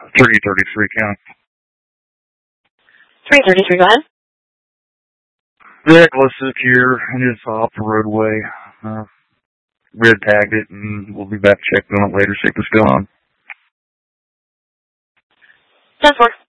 333 count. 333, go ahead. Reckless here, just off the roadway. Red tagged it, and we'll be back checking on it later, see what's going on. 10-4.